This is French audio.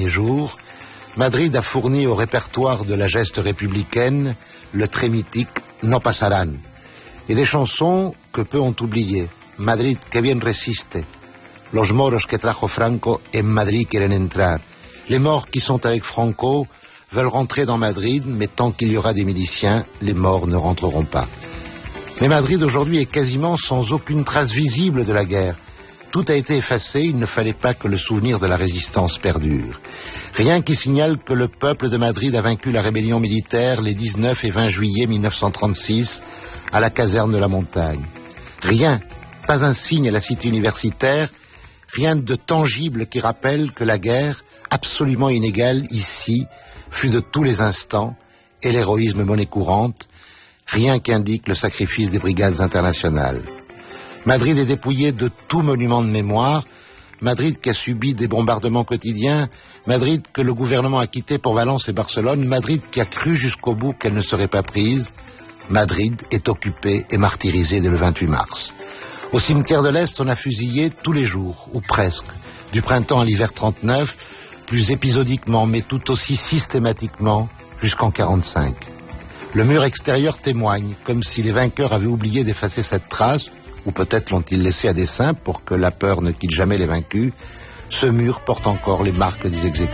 derniers jours, Madrid a fourni au répertoire de la geste républicaine le très mythique No pasarán, et des chansons que peu ont oubliées. Madrid que bien resiste, Los moros que trajo Franco en Madrid quieren entrar. Les morts qui sont avec Franco veulent rentrer dans Madrid, mais tant qu'il y aura des miliciens, les morts ne rentreront pas. Mais Madrid aujourd'hui est quasiment sans aucune trace visible de la guerre. Tout a été effacé, il ne fallait pas que le souvenir de la résistance perdure. Rien qui signale que le peuple de Madrid a vaincu la rébellion militaire les 19 et 20 juillet 1936 à la caserne de la Montagne. Rien, pas un signe à la cité universitaire, rien de tangible qui rappelle que la guerre, absolument inégale ici, fut de tous les instants, et l'héroïsme monnaie courante, rien qui indique le sacrifice des brigades internationales. Madrid est dépouillée de tout monument de mémoire, Madrid qui a subi des bombardements quotidiens, Madrid que le gouvernement a quitté pour Valence et Barcelone, Madrid qui a cru jusqu'au bout qu'elle ne serait pas prise, Madrid est occupée et martyrisée dès le 28 mars. Au cimetière de l'Est, on a fusillé tous les jours, ou presque, du printemps à l'hiver 39, plus épisodiquement mais tout aussi systématiquement jusqu'en 45. Le mur extérieur témoigne, comme si les vainqueurs avaient oublié d'effacer cette trace, ou peut-être l'ont-ils laissé à dessein pour que la peur ne quitte jamais les vaincus. Ce mur porte encore les marques des exécutions.